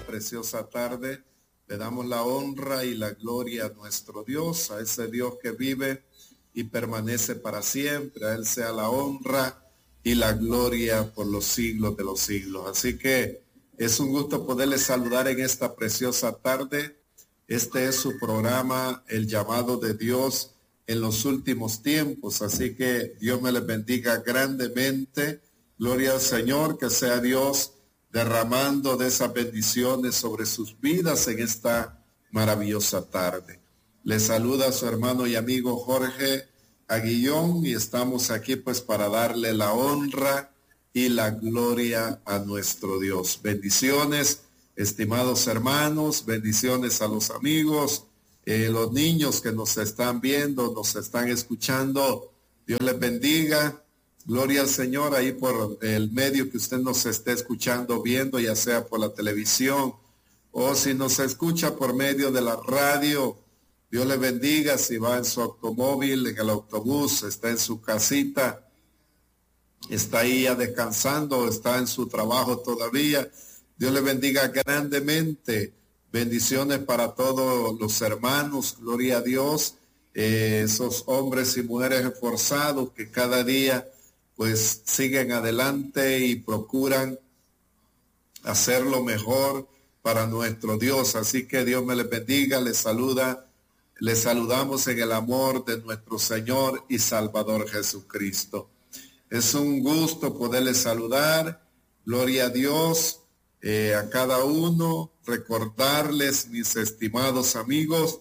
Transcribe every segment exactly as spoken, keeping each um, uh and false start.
preciosa tarde le damos la honra y la gloria a nuestro Dios, a ese Dios que vive y permanece para siempre. A Él sea la honra y la gloria por los siglos de los siglos. Así que es un gusto poderles saludar en esta preciosa tarde. Este es su programa, El Llamado de Dios en los Últimos Tiempos. Así que Dios me les bendiga grandemente. Gloria al Señor, que sea Dios derramando de esas bendiciones sobre sus vidas en esta maravillosa tarde. Les saluda a su hermano y amigo Jorge Aguillón y estamos aquí pues para darle la honra y la gloria a nuestro Dios. Bendiciones, estimados hermanos, bendiciones a los amigos, eh, los niños que nos están viendo, nos están escuchando. Dios les bendiga. Gloria al Señor ahí por el medio que usted nos esté escuchando, viendo, ya sea por la televisión o si nos escucha por medio de la radio. Dios le bendiga si va en su automóvil, en el autobús, está en su casita, está ahí ya descansando, está en su trabajo todavía. Dios le bendiga grandemente. Bendiciones para todos los hermanos, gloria a Dios, eh, esos hombres y mujeres esforzados que cada día pues siguen adelante y procuran hacer lo mejor para nuestro Dios. Así que Dios me les bendiga, les saluda, les saludamos en el amor de nuestro Señor y Salvador Jesucristo. Es un gusto poderles saludar, gloria a Dios, eh, a cada uno, recordarles, mis estimados amigos,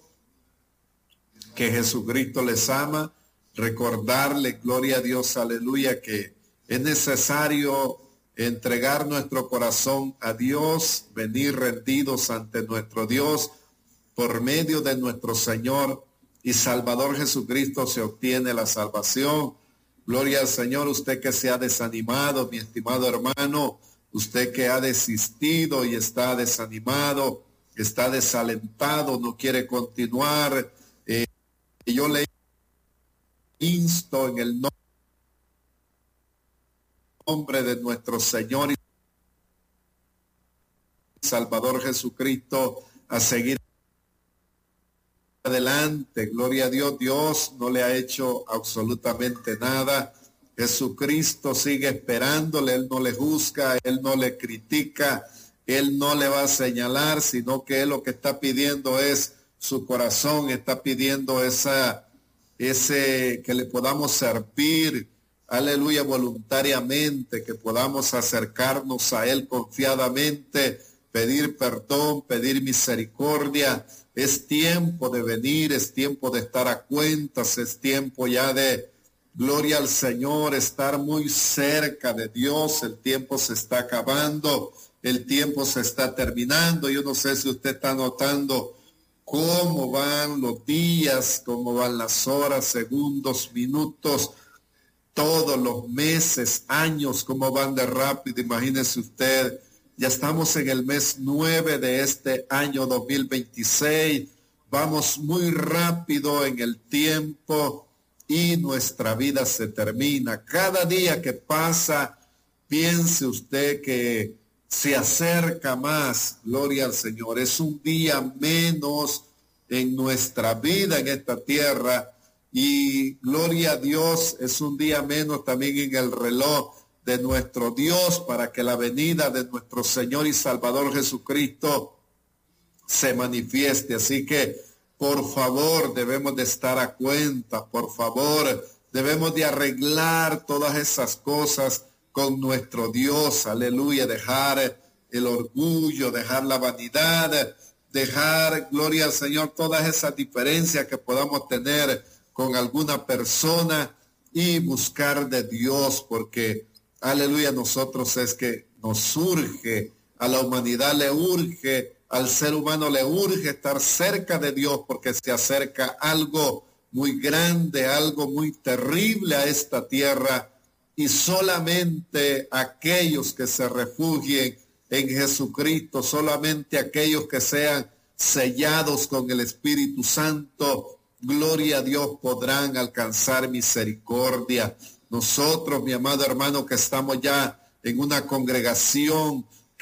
que Jesucristo les ama. Recordarle, gloria a Dios, aleluya, que es necesario entregar nuestro corazón a Dios, venir rendidos ante nuestro Dios. Por medio de nuestro Señor y Salvador Jesucristo se obtiene la salvación. Gloria al Señor. Usted que se ha desanimado, mi estimado hermano, usted que ha desistido y está desanimado, está desalentado, no quiere continuar, eh, yo le insto en el nombre de nuestro Señor y Salvador Jesucristo a seguir adelante. Gloria a Dios. Dios no le ha hecho absolutamente nada. Jesucristo sigue esperándole, Él no le juzga, Él no le critica, Él no le va a señalar, sino que Él lo que está pidiendo es su corazón, está pidiendo esa ese que le podamos servir, aleluya, voluntariamente, que podamos acercarnos a Él confiadamente, pedir perdón, pedir misericordia. Es tiempo de venir, es tiempo de estar a cuentas, es tiempo ya de, gloria al Señor, estar muy cerca de Dios. El tiempo se está acabando, el tiempo se está terminando. Yo no sé si usted está notando cómo van los días, cómo van las horas, segundos, minutos, todos los meses, años, cómo van de rápido. Imagínese usted, ya estamos en el mes nueve de este año dos mil veintiséis, vamos muy rápido en el tiempo y nuestra vida se termina. Cada día que pasa, piense usted que se acerca más, gloria al Señor. Es un día menos en nuestra vida en esta tierra y gloria a Dios, es un día menos también en el reloj de nuestro Dios para que la venida de nuestro Señor y Salvador Jesucristo se manifieste. Así que por favor debemos de estar a cuenta, por favor debemos de arreglar todas esas cosas con nuestro Dios, aleluya, dejar el orgullo, dejar la vanidad, dejar, gloria al Señor, todas esas diferencias que podamos tener con alguna persona y buscar de Dios, porque, aleluya, nosotros es que nos urge, a la humanidad le urge, al ser humano le urge estar cerca de Dios, porque se acerca algo muy grande, algo muy terrible a esta tierra. Y solamente aquellos que se refugien en Jesucristo, solamente aquellos que sean sellados con el Espíritu Santo, gloria a Dios, podrán alcanzar misericordia. Nosotros, mi amado hermano, que estamos ya en una congregación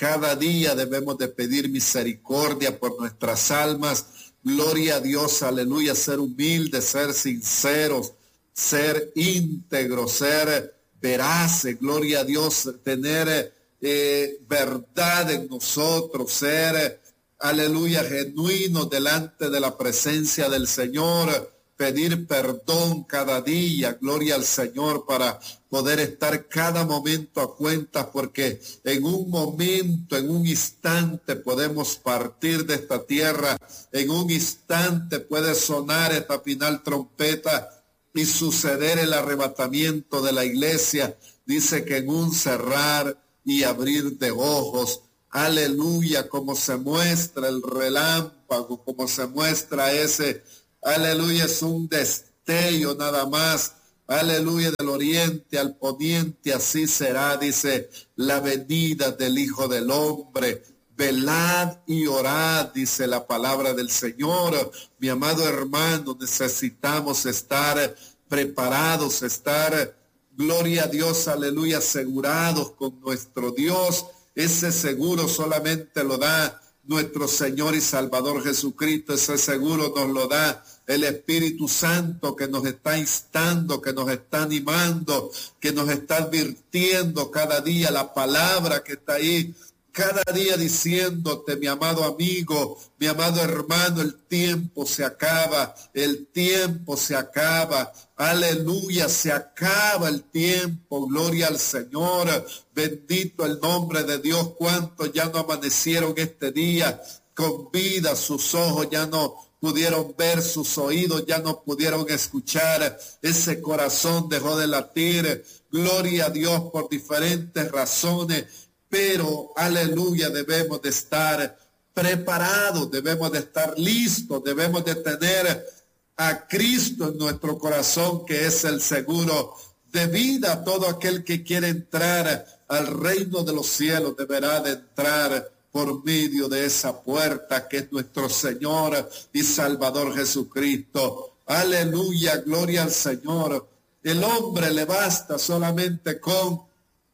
Cada día debemos de pedir misericordia por nuestras almas. Gloria a Dios, aleluya, ser humildes, ser sinceros, ser íntegros, ser veraces, gloria a Dios, tener eh, verdad en nosotros, ser, aleluya, genuinos delante de la presencia del Señor, pedir perdón cada día, gloria al Señor, para poder estar cada momento a cuentas, porque en un momento, en un instante podemos partir de esta tierra, en un instante puede sonar esta final trompeta y suceder el arrebatamiento de la iglesia. Dice que en un cerrar y abrir de ojos, aleluya, como se muestra el relámpago, como se muestra ese, aleluya, es un destello nada más, aleluya, del oriente al poniente, así será, dice, la venida del Hijo del Hombre. Velad y orad, dice la palabra del Señor. Mi amado hermano, necesitamos estar preparados, estar, gloria a Dios, aleluya, asegurados con nuestro Dios. Ese seguro solamente lo da nuestro Señor y Salvador Jesucristo. Ese seguro nos lo da el Espíritu Santo, que nos está instando, que nos está animando, que nos está advirtiendo cada día, la palabra que está ahí cada día diciéndote, mi amado amigo, mi amado hermano, el tiempo se acaba, el tiempo se acaba, aleluya, se acaba el tiempo, gloria al Señor, bendito el nombre de Dios. Cuántos ya no amanecieron este día con vida, sus ojos ya no pudieron ver, sus oídos ya no pudieron escuchar, ese corazón dejó de latir, gloria a Dios, por diferentes razones. Pero, aleluya, debemos de estar preparados, debemos de estar listos, debemos de tener a Cristo en nuestro corazón, que es el seguro de vida. Todo aquel que quiere entrar al reino de los cielos deberá de entrar por medio de esa puerta que es nuestro Señor y Salvador Jesucristo. Aleluya, gloria al Señor. El hombre le basta solamente con,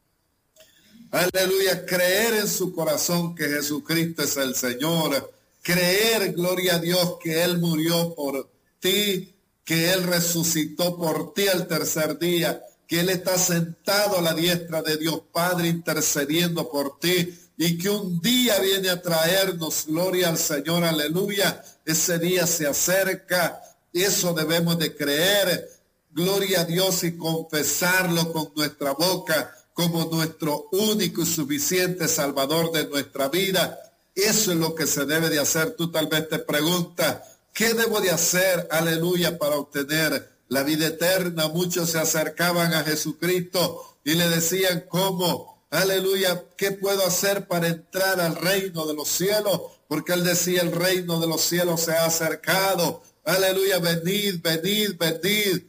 aleluya, creer en su corazón que Jesucristo es el Señor, creer, gloria a Dios, que Él murió por ti, que Él resucitó por ti al tercer día, que Él está sentado a la diestra de Dios Padre intercediendo por ti, y que un día viene a traernos, gloria al Señor, aleluya, ese día se acerca. Eso debemos de creer, gloria a Dios, y confesarlo con nuestra boca como nuestro único y suficiente Salvador de nuestra vida. Eso es lo que se debe de hacer. Tú tal vez te preguntas, ¿qué debo de hacer, aleluya, para obtener la vida eterna? Muchos se acercaban a Jesucristo y le decían, ¿cómo? Aleluya, ¿qué puedo hacer para entrar al reino de los cielos? Porque Él decía, el reino de los cielos se ha acercado. Aleluya, venid, venid, venid.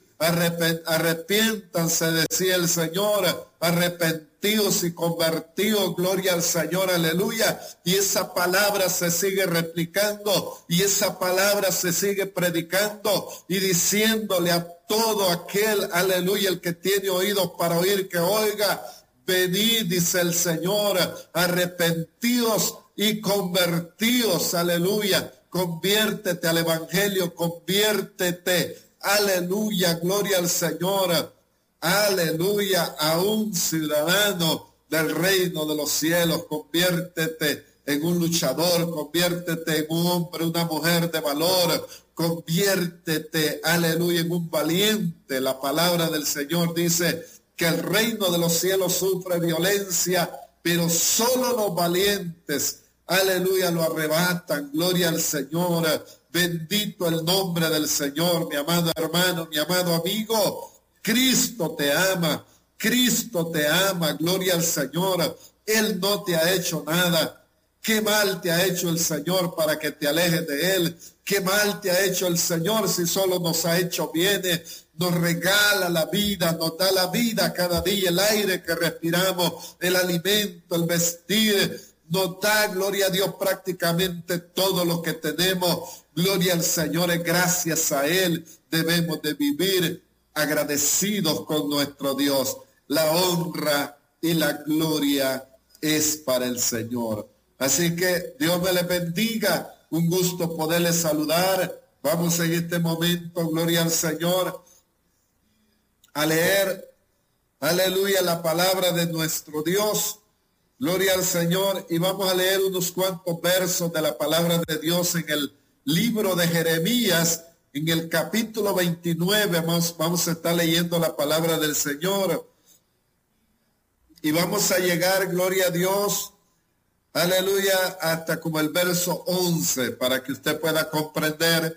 Arrepiéntanse, decía el Señor, arrepentidos y convertidos, gloria al Señor, aleluya. Y esa palabra se sigue replicando, y esa palabra se sigue predicando y diciéndole a todo aquel, aleluya, el que tiene oídos para oír, que oiga. Venid, dice el Señor, arrepentidos y convertidos, aleluya. Conviértete al Evangelio, conviértete. Aleluya, gloria al Señor, aleluya, a un ciudadano del reino de los cielos. Conviértete en un luchador, conviértete en un hombre, una mujer de valor, conviértete, aleluya, en un valiente. La palabra del Señor dice que el reino de los cielos sufre violencia, pero solo los valientes, aleluya, lo arrebatan. Gloria al Señor. Bendito el nombre del Señor, mi amado hermano, mi amado amigo. Cristo te ama, Cristo te ama, gloria al Señor. Él no te ha hecho nada. ¿Qué mal te ha hecho el Señor para que te alejes de Él? ¿Qué mal te ha hecho el Señor si solo nos ha hecho bienes? Nos regala la vida, nos da la vida cada día, el aire que respiramos, el alimento, el vestir. Nos da, gloria a Dios, prácticamente todo lo que tenemos. Gloria al Señor, es gracias a Él debemos de vivir agradecidos con nuestro Dios. La honra y la gloria es para el Señor. Así que Dios me les bendiga. Un gusto poderles saludar. Vamos en este momento, gloria al Señor, a leer, aleluya, la palabra de nuestro Dios. Gloria al Señor. Y vamos a leer unos cuantos versos de la palabra de Dios en el libro de Jeremías, en el capítulo veintinueve. Vamos, vamos a estar leyendo la palabra del Señor. Y vamos a llegar, gloria a Dios, aleluya, hasta como el verso once, para que usted pueda comprender,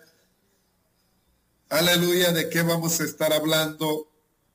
aleluya, de qué vamos a estar hablando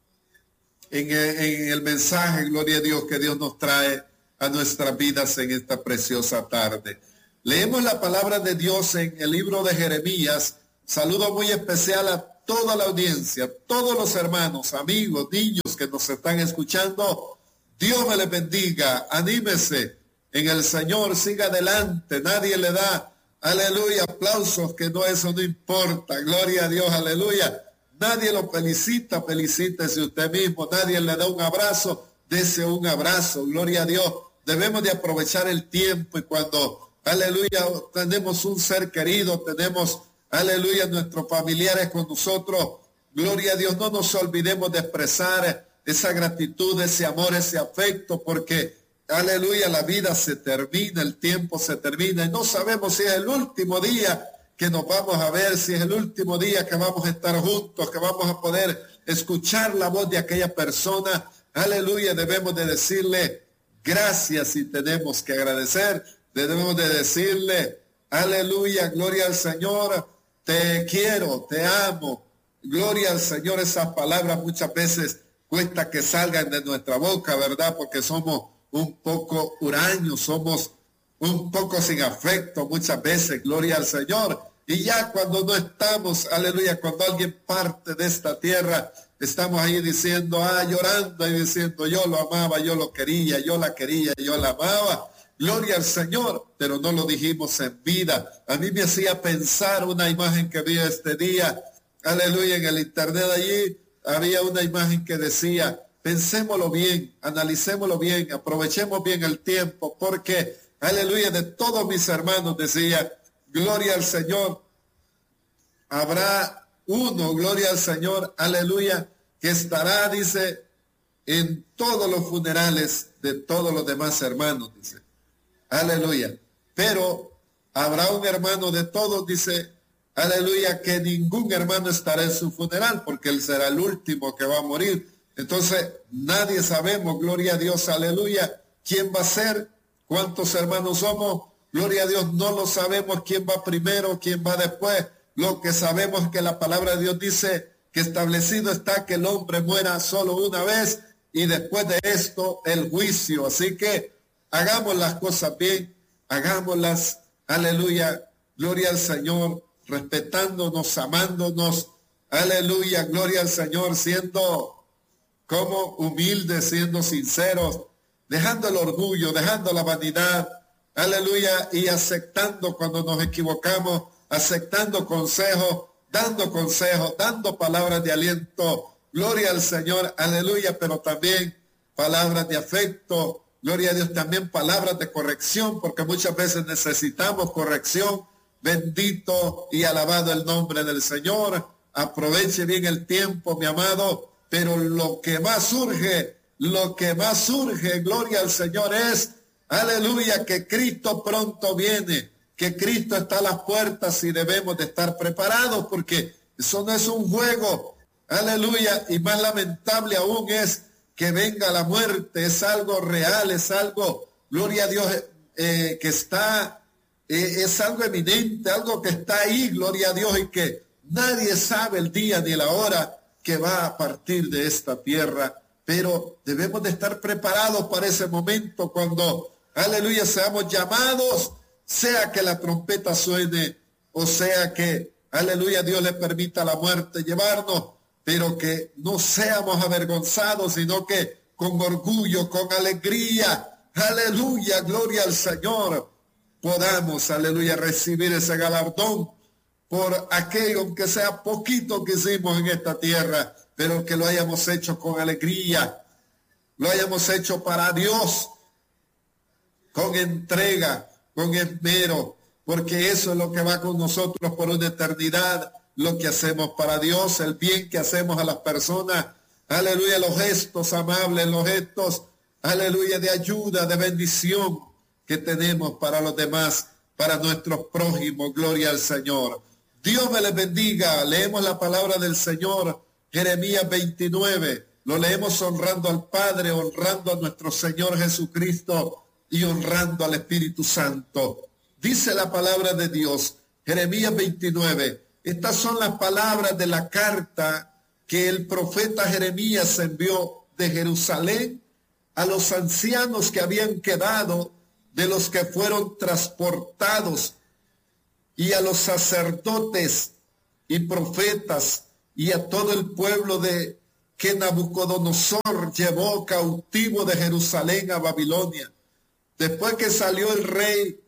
en el, en el mensaje, gloria a Dios, que Dios nos trae a nuestras vidas en esta preciosa tarde. Leemos la palabra de Dios en el libro de Jeremías. Saludo muy especial a toda la audiencia, todos los hermanos, amigos, niños que nos están escuchando. Dios me les bendiga, anímese en el Señor, siga adelante, nadie le da, aleluya, aplausos, que no, eso no importa, gloria a Dios, aleluya. Nadie lo felicita, felicítese usted mismo, nadie le da un abrazo, dese un abrazo, gloria a Dios. Debemos de aprovechar el tiempo y cuando, aleluya, tenemos un ser querido, tenemos, aleluya, nuestros familiares con nosotros, gloria a Dios, no nos olvidemos de expresar esa gratitud, ese amor, ese afecto, porque, aleluya, la vida se termina, el tiempo se termina y no sabemos si es el último día que nos vamos a ver, si es el último día que vamos a estar juntos, que vamos a poder escuchar la voz de aquella persona. Aleluya, debemos de decirle gracias y tenemos que agradecer, debemos de decirle, aleluya, gloria al Señor, te quiero, te amo, gloria al Señor. Esas palabras muchas veces cuesta que salgan de nuestra boca, ¿verdad? Porque somos un poco huraños, somos un poco sin afecto muchas veces, gloria al Señor. Y ya cuando no estamos, aleluya, cuando alguien parte de esta tierra, estamos ahí diciendo, ah, llorando y diciendo, yo lo amaba, yo lo quería, yo la quería, yo la amaba. Gloria al Señor, pero no lo dijimos en vida. A mí me hacía pensar una imagen que vi este día, aleluya, en el internet allí, había una imagen que decía, pensémoslo bien, analicémoslo bien, aprovechemos bien el tiempo, porque, aleluya, de todos mis hermanos decía, gloria al Señor, habrá uno, gloria al Señor, aleluya, que estará, dice, en todos los funerales de todos los demás hermanos, dice, aleluya, pero habrá un hermano de todos, dice, aleluya, que ningún hermano estará en su funeral, porque él será el último que va a morir. Entonces, nadie sabemos, gloria a Dios, aleluya, quién va a ser, cuántos hermanos somos, gloria a Dios, no lo sabemos quién va primero, quién va después. Lo que sabemos es que la palabra de Dios dice que establecido está que el hombre muera solo una vez y después de esto el juicio. Así que hagamos las cosas bien, hagámoslas, aleluya, gloria al Señor, respetándonos, amándonos, aleluya, gloria al Señor, siendo como humildes, siendo sinceros, dejando el orgullo, dejando la vanidad, aleluya, y aceptando cuando nos equivocamos, aceptando consejos, dando consejos, dando palabras de aliento, gloria al Señor, aleluya, pero también palabras de afecto, gloria a Dios, también palabras de corrección, porque muchas veces necesitamos corrección. Bendito y alabado el nombre del Señor. Aproveche bien el tiempo, mi amado, pero lo que más surge, lo que más surge, gloria al Señor, es, aleluya, que Cristo pronto viene, que Cristo está a las puertas y debemos de estar preparados, porque eso no es un juego, aleluya, y más lamentable aún es que venga la muerte, es algo real, es algo, gloria a Dios, eh, que está, eh, es algo eminente, algo que está ahí, gloria a Dios, y que nadie sabe el día ni la hora que va a partir de esta tierra, pero debemos de estar preparados para ese momento cuando, aleluya, seamos llamados, sea que la trompeta suene, o sea que, aleluya, Dios le permita a la muerte llevarnos, pero que no seamos avergonzados, sino que con orgullo, con alegría, aleluya, gloria al Señor, podamos, aleluya, recibir ese galardón por aquello, aunque sea poquito que hicimos en esta tierra, pero que lo hayamos hecho con alegría, lo hayamos hecho para Dios, con entrega, con esmero, porque eso es lo que va con nosotros por una eternidad, lo que hacemos para Dios, el bien que hacemos a las personas, aleluya, los gestos amables, los gestos, aleluya, de ayuda, de bendición que tenemos para los demás, para nuestros prójimos, gloria al Señor. Dios me les bendiga. Leemos la palabra del Señor, Jeremías veintinueve, lo leemos honrando al Padre, honrando a nuestro Señor Jesucristo y honrando al Espíritu Santo. Dice la palabra de Dios, Jeremías veintinueve, estas son las palabras de la carta que el profeta Jeremías envió de Jerusalén a los ancianos que habían quedado de los que fueron transportados, y a los sacerdotes y profetas y a todo el pueblo de que Nabucodonosor llevó cautivo de Jerusalén a Babilonia. Después que salió el rey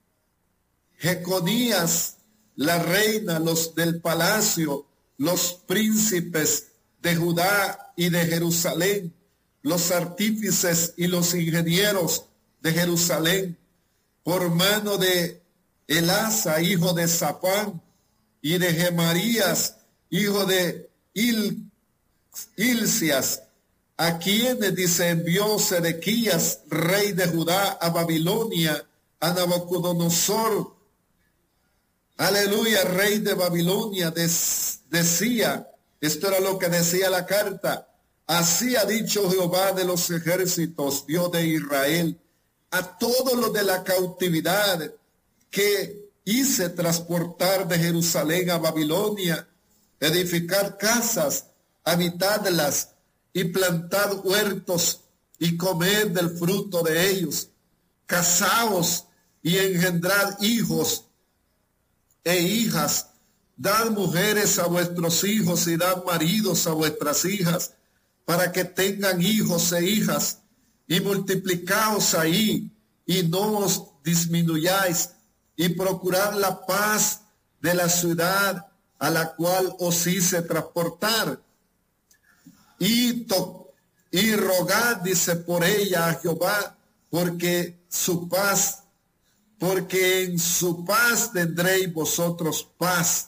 Jeconías, la reina, los del palacio, los príncipes de Judá y de Jerusalén, los artífices y los ingenieros de Jerusalén, por mano de Elasa, hijo de Safán, y de Gemarías, hijo de Il, Ilcias, a quienes, dice, envió Sedequías, rey de Judá, a Babilonia, a Nabucodonosor, aleluya, rey de Babilonia, des, decía, esto era lo que decía la carta, así ha dicho Jehová de los ejércitos, Dios de Israel, a todos los de la cautividad que hice transportar de Jerusalén a Babilonia, edificar casas, habitadlas y plantar huertos y comer del fruto de ellos, casaos y engendrad hijos e hijas, dad mujeres a vuestros hijos y dad maridos a vuestras hijas, para que tengan hijos e hijas, y multiplicaos ahí, y no os disminuyáis, y procurad la paz de la ciudad a la cual os hice transportar. Y, to y rogad, dice, por ella a Jehová, porque su paz, porque en su paz tendréis vosotros paz.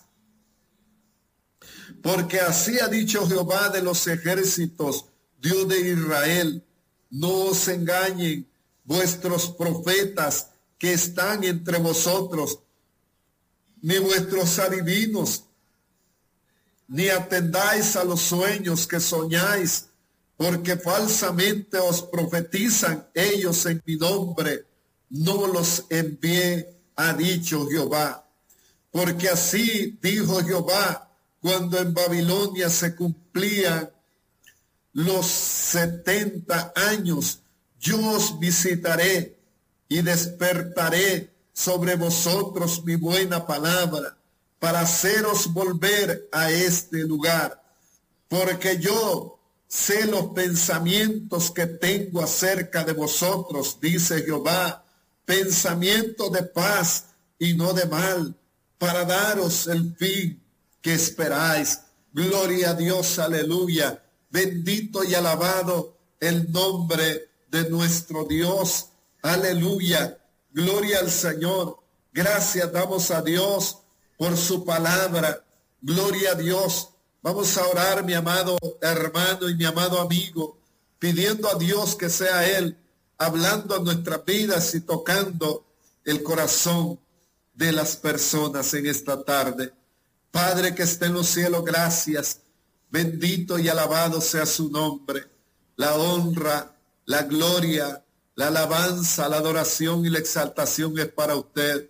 Porque así ha dicho Jehová de los ejércitos, Dios de Israel, no os engañen vuestros profetas que están entre vosotros, ni vuestros adivinos, ni atendáis a los sueños que soñáis, porque falsamente os profetizan ellos en mi nombre, no los envié, ha dicho Jehová. Porque así dijo Jehová, cuando en Babilonia se cumplían los setenta años, yo os visitaré y despertaré sobre vosotros mi buena palabra, para haceros volver a este lugar. Porque yo sé los pensamientos que tengo acerca de vosotros, dice Jehová, pensamientos de paz y no de mal, para daros el fin que esperáis. Gloria a Dios, aleluya. Bendito y alabado el nombre de nuestro Dios. Aleluya, gloria al Señor. Gracias damos a Dios por su palabra. Gloria a Dios. Vamos a orar, mi amado hermano y mi amado amigo, pidiendo a Dios que sea Él hablando a nuestras vidas y tocando el corazón de las personas en esta tarde. Padre que está en los cielos, gracias. Bendito y alabado sea su nombre. La honra, la gloria, la alabanza, la adoración y la exaltación es para usted.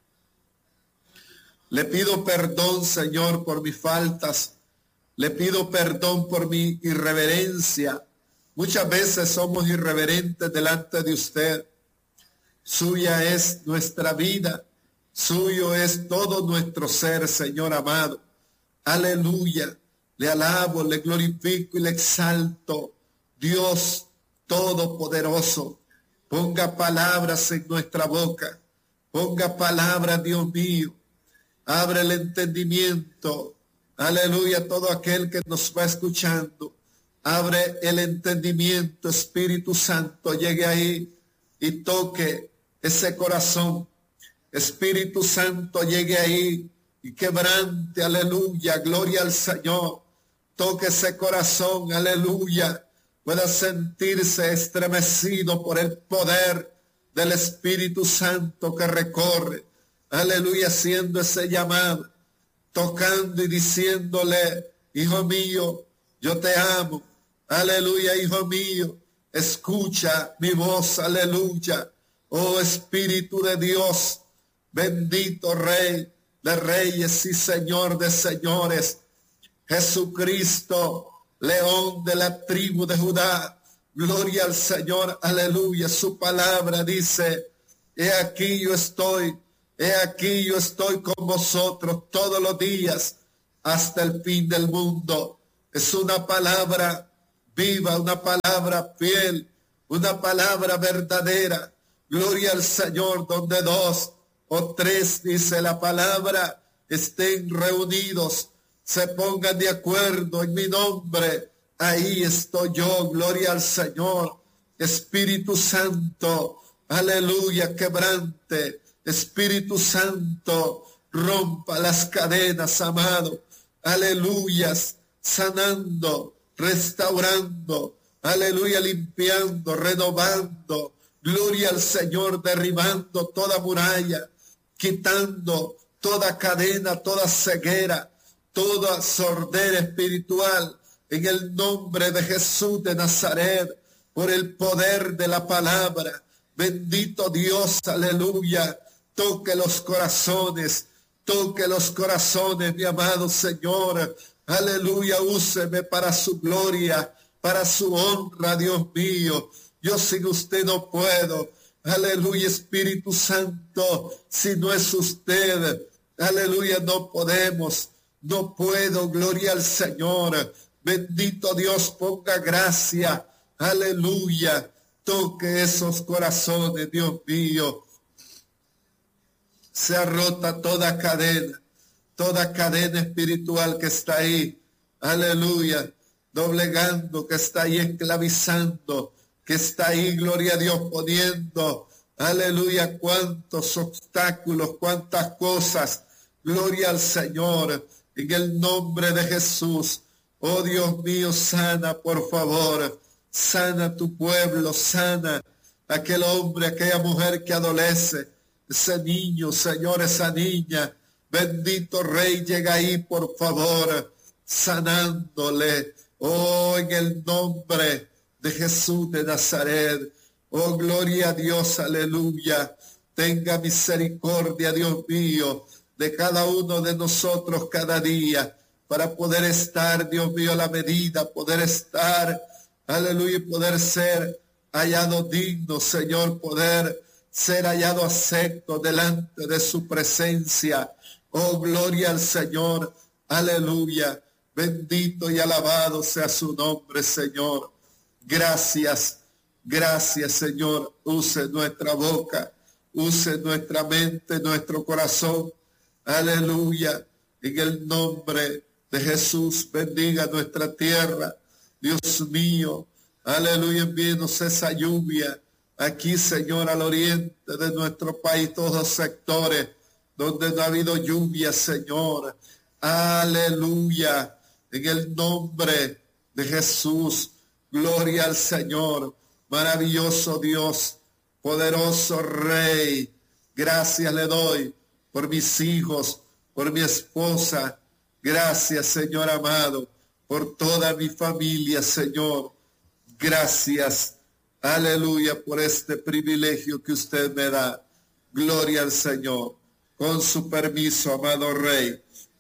Le pido perdón, Señor, por mis faltas. Le pido perdón por mi irreverencia. Muchas veces somos irreverentes delante de usted. Suya es nuestra vida. Suyo es todo nuestro ser, Señor amado. Aleluya. Le alabo, le glorifico y le exalto. Dios Todopoderoso, ponga palabras en nuestra boca. Ponga palabras, Dios mío. Abre el entendimiento. Aleluya, todo aquel que nos va escuchando. Abre el entendimiento, Espíritu Santo, llegue ahí y toque ese corazón. Espíritu Santo, llegue ahí y quebrante, aleluya, gloria al Señor. Toque ese corazón, aleluya, pueda sentirse estremecido por el poder del Espíritu Santo que recorre, aleluya, haciendo ese llamado, tocando y diciéndole: hijo mío, yo te amo, aleluya, hijo mío, escucha mi voz, aleluya. Oh Espíritu de Dios, bendito Rey de reyes y Señor de señores, Jesucristo, León de la tribu de Judá, gloria al Señor, aleluya. Su palabra dice: he aquí yo estoy, he aquí yo estoy con vosotros todos los días hasta el fin del mundo. Es una palabra viva, una palabra fiel, una palabra verdadera. Gloria al Señor, donde dos o tres, dice la palabra, estén reunidos, se pongan de acuerdo en mi nombre, ahí estoy yo. Gloria al Señor. Espíritu Santo, aleluya, quebrante. Espíritu Santo, rompa las cadenas, amado, aleluyas, sanando, restaurando, aleluya, limpiando, renovando. Gloria al Señor, derribando toda muralla, quitando toda cadena, toda ceguera, toda sordera espiritual, en el nombre de Jesús de Nazaret, por el poder de la palabra. Bendito Dios, aleluya. Toque los corazones, toque los corazones, mi amado Señor. Aleluya, úseme para su gloria, para su honra, Dios mío. Yo sin usted no puedo. Aleluya, Espíritu Santo, si no es usted, aleluya, no podemos, no puedo. Gloria al Señor. Bendito Dios, ponga gracia. Aleluya, toque esos corazones, Dios mío. Se ha rota toda cadena, toda cadena espiritual que está ahí. Aleluya, doblegando, que está ahí esclavizando, que está ahí, gloria a Dios, poniendo, aleluya, cuántos obstáculos, cuántas cosas. Gloria al Señor, en el nombre de Jesús. Oh Dios mío, sana, por favor, sana tu pueblo, sana aquel hombre, aquella mujer que adolece, ese niño, Señor, esa niña. Bendito Rey, llega ahí, por favor, sanándole. Oh, en el nombre de Jesús de Nazaret. Oh, gloria a Dios, aleluya. Tenga misericordia, Dios mío, de cada uno de nosotros cada día, para poder estar, Dios mío, a la medida, poder estar, aleluya, y poder ser hallado digno, Señor, poder ser hallado acepto delante de su presencia. Oh, gloria al Señor, aleluya. Bendito y alabado sea su nombre, Señor. Gracias, gracias, Señor. Use nuestra boca, use nuestra mente, nuestro corazón. Aleluya. En el nombre de Jesús, bendiga nuestra tierra. Dios mío, aleluya, envíenos esa lluvia. Aquí, Señor, al oriente de nuestro país, todos los sectores donde no ha habido lluvia, Señor. Aleluya. En el nombre de Jesús, gloria al Señor. Maravilloso Dios, poderoso Rey. Gracias le doy por mis hijos, por mi esposa. Gracias, Señor amado, por toda mi familia, Señor. Gracias, aleluya, por este privilegio que usted me da. Gloria al Señor. Con su permiso, amado Rey.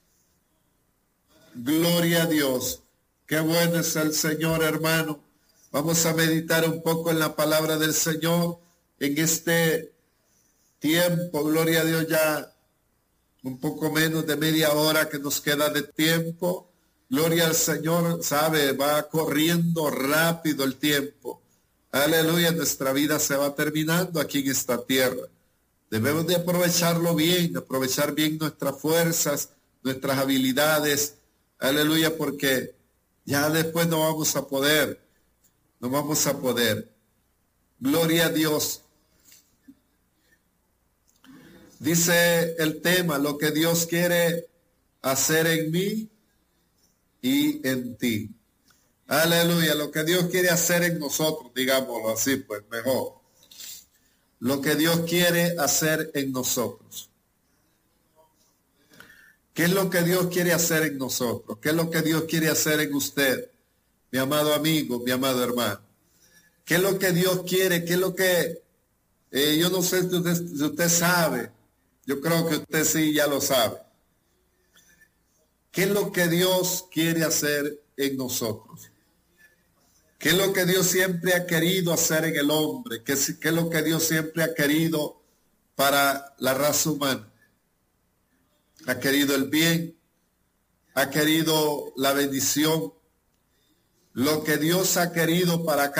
Gloria a Dios. Qué bueno es el Señor, hermano. Vamos a meditar un poco en la palabra del Señor en este tiempo. Gloria a Dios, ya un poco menos de media hora que nos queda de tiempo. Gloria al Señor, sabe, va corriendo rápido el tiempo. Aleluya, nuestra vida se va terminando aquí en esta tierra. Debemos de aprovecharlo bien, aprovechar bien nuestras fuerzas, nuestras habilidades. Aleluya, porque ya después no vamos a poder, no vamos a poder. Gloria a Dios. Dice el tema, lo que Dios quiere hacer en mí y en ti. Aleluya, lo que Dios quiere hacer en nosotros, digámoslo así, pues mejor. Lo que Dios quiere hacer en nosotros. ¿Qué es lo que Dios quiere hacer en nosotros? ¿Qué es lo que Dios quiere hacer en usted, mi amado amigo, mi amado hermano? ¿Qué es lo que Dios quiere? ¿Qué es lo que, eh, yo no sé si usted, si usted sabe, yo creo que usted sí ya lo sabe. ¿Qué es lo que Dios quiere hacer en nosotros? ¿Qué es lo que Dios siempre ha querido hacer en el hombre? ¿Qué es, qué es lo que Dios siempre ha querido para la raza humana? Ha querido el bien, ha querido la bendición. Lo que Dios ha querido para